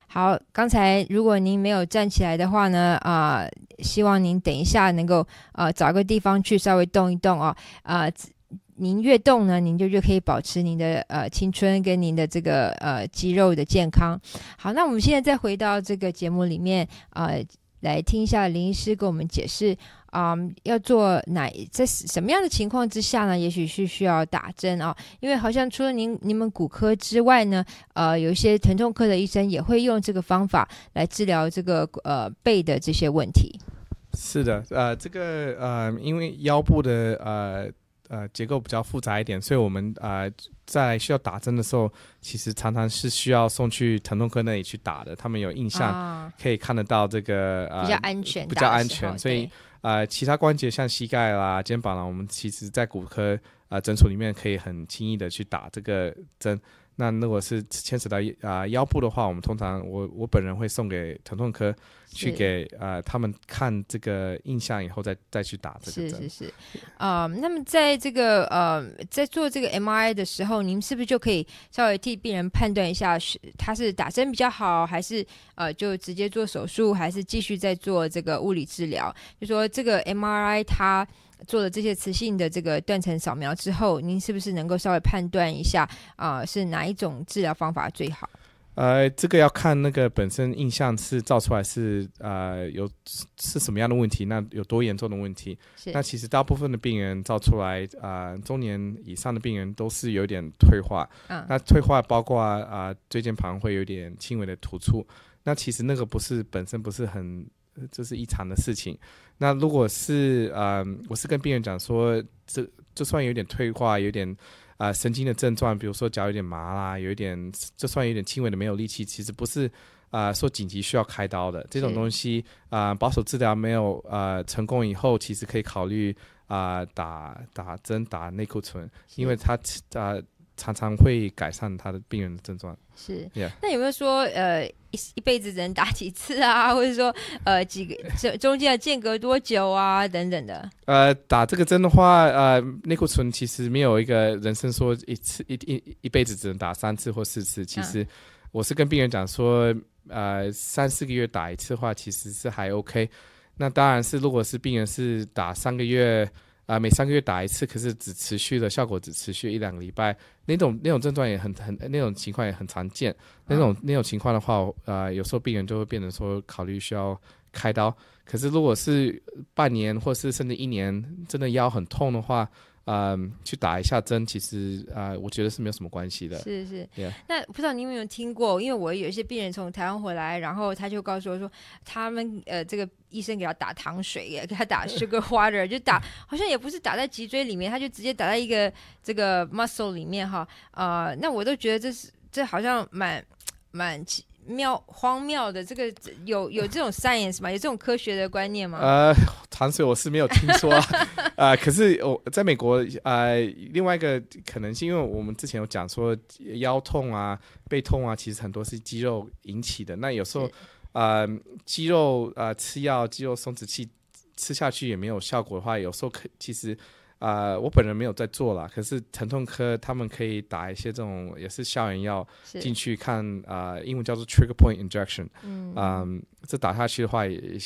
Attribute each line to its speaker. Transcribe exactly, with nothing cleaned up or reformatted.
Speaker 1: 好，刚才如果您没有站起来的话呢，啊、呃，希望您等一下能够呃找个地方去稍微动一动哦，啊、呃，您越动呢，您就越可以保持您的呃青春跟您的这个呃肌肉的健康。好，那我们现在再回到这个节目里面，呃，来听一下林医师跟我们解释。嗯，要做哪在什么样的情况之下呢？也许是需要打针啊，因为好像除了您你们骨科之外呢，呃，有一些疼痛科的医生也会用这个方法来治疗这个呃背的这些问题。
Speaker 2: 是的，呃，这个呃，因为腰部的呃呃结构比较复杂一点，所以我们呃在需要打针的时候，其实常常是需要送去疼痛科那里去打的。他们有印象，啊、可以看得到这个呃
Speaker 1: 比较安全，
Speaker 2: 比较安全，所以。呃，其他关节像膝盖啦、肩膀啦，我们其实在骨科呃诊所里面可以很轻易的去打这个针。那如果是牵扯到啊、呃、腰部的话，我们通常我我本人会送给疼痛科去给呃他们看这个印象以后再再去打这个针。
Speaker 1: 是是是，呃，那么在这个呃在做这个 M R I 的时候，您是不是就可以稍微替病人判断一下，是他是打针比较好，还是呃就直接做手术，还是继续再做这个物理治疗？就说这个 M R I 它做了这些磁性的这个断层扫描之后，您是不是能够稍微判断一下啊、呃、是哪一种治疗方法最好？
Speaker 2: 呃，这个要看那个本身印象是照出来是呃有是什么样的问题，那有多严重的问题。那其实大部分的病人照出来，呃，中年以上的病人都是有点退化。嗯、那退化包括啊、呃、椎间盘会有点轻微的突出。那其实那个不是本身不是很这是异常的事情。那如果是呃，我是跟病人讲说，这就算有点退化，有点。呃，神经的症状，比如说脚有点麻啦，有一点，就算有点轻微的没有力气，其实不是呃说紧急需要开刀的这种东西。呃，保守治疗没有呃成功以后，其实可以考虑啊、呃、打打针打内固醇，因为它呃常常会改善他的病人的症状。
Speaker 1: 是，
Speaker 2: yeah.
Speaker 1: 那有没有说呃一一辈子只能打几次啊，或者说呃几个中间的间隔多久啊等等的？
Speaker 2: 呃，打这个针的话，呃，内固醇其实没有一个人生说一次一一一辈子只能打三次或四次。其实我是跟病人讲说，呃，三四个月打一次的话，其实是还 OK。那当然是如果是病人是打三个月。呃，每三个月打一次，可是只持续的效果只持续一两个礼拜，那种那种症状也很很那种情况也很常见。那种、嗯、那种情况的话，呃，有时候病人就会变成说考虑需要开刀。可是如果是半年或是甚至一年，真的腰很痛的话，呃，去打一下针，其实呃，我觉得是没有什么关系的。
Speaker 1: 是是，
Speaker 2: yeah.
Speaker 1: 那不知道你有没有听过？因为我有一些病人从台湾回来，然后他就告诉我说，他们呃这个医生给他打糖水，给他打 sugar water， 就打好像也不是打在脊椎里面，他就直接打在一个这个 muscle 里面哈。呃，那我都觉得这是这好像蛮蛮妙荒谬的，这个有有这种 science 吗？有这种科学的观念吗？
Speaker 2: 呃，糖水我是没有听说啊，呃，可是我在美国，呃，另外一个可能性，因为我们之前有讲说腰痛啊、背痛啊，其实很多是肌肉引起的。那有时候，呃，肌肉呃吃药、肌肉松弛剂吃下去也没有效果的话，有时候可其实。呃，我本人没有在做啦，可是疼痛科他们可以打一些这种也是消炎药进去看，呃，英文叫做 trigger point injection， 嗯、呃，这打下去的话也